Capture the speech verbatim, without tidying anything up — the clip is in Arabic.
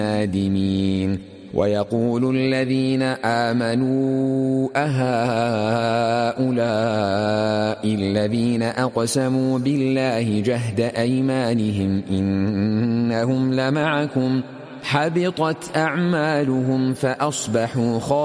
نادمين ويقول الذين آمنوا أهؤلاء الذين أقسموا بالله جهد أيمانهم إنهم لمعكم حبطت أعمالهم فأصبحوا خاسرين